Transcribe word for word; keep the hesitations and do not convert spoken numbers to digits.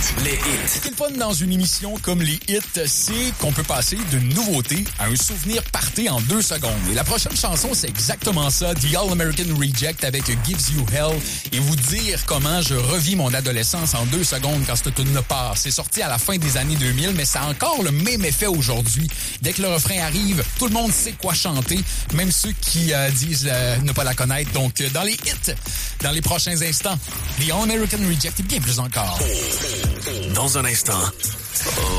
Les hits. Ce qui est le fun dans une émission comme les hits, c'est qu'on peut passer d'une nouveauté à un souvenir party en deux secondes. Et la prochaine chanson, c'est exactement ça. The All-American Reject avec Gives You Hell. Et vous dire comment je revis mon adolescence en deux secondes quand cette tune-là part. C'est sorti à la fin des années deux mille, mais ça a encore le même effet aujourd'hui. Dès que le refrain arrive, tout le monde sait quoi chanter, même ceux qui euh, disent euh, ne pas la connaître. Donc, euh, dans les hits, dans les prochains instants, The All-American Reject et bien plus encore. Dans un instant, oh,